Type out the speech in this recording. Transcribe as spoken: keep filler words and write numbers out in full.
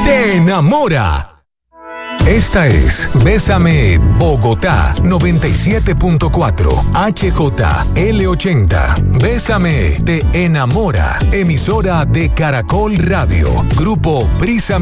te enamora. Esta es Bésame Bogotá noventa y siete punto cuatro H J L ochenta. Bésame te enamora. Emisora de Caracol Radio. Grupo Prisa